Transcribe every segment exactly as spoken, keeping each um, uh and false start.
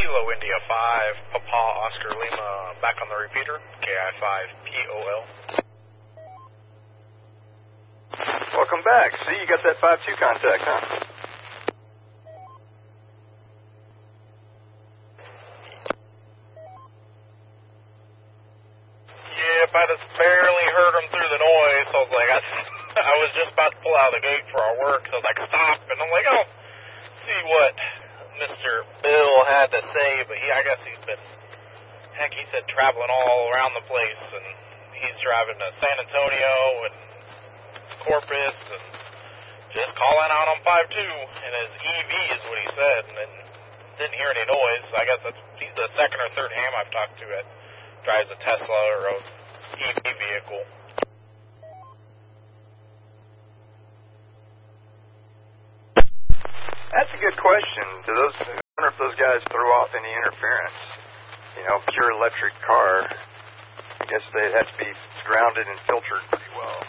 Kilo India five, Papa Oscar Lima, back on the repeater, K I five P O L. Welcome back. See, you got that five two contact, huh? Yep, I just barely heard him through the noise, so I was like, I, I was just about to pull out of the gate for our work, so I was like, stop, and I'm like, oh, see what Mister Bill had to say, but he, I guess he's been, heck, he said traveling all around the place, and he's driving to San Antonio and Corpus, and just calling out on five two, and his E V is what he said, and then didn't hear any noise. I guess that's, he's the second or third ham I've talked to that drives a Tesla or a E V vehicle. That's a good question. Do those, I wonder if those guys throw off any interference. You know, pure electric car, I guess they'd have to be grounded and filtered pretty well.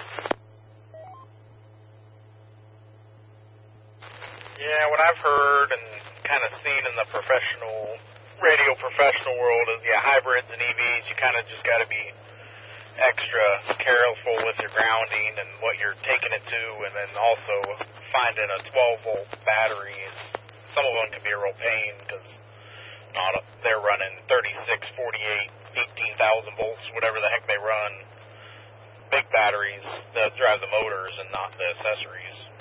Yeah, what I've heard and kind of seen in the professional, radio professional world is, yeah, hybrids and E Vs, you kind of just got to be extra careful with your grounding and what you're taking it to, and then also finding a twelve volt battery is, some of them can be a real pain because not a, they're running thirty-six, forty-eight, eighteen thousand volts, whatever the heck they run. Big batteries that drive the motors and not the accessories.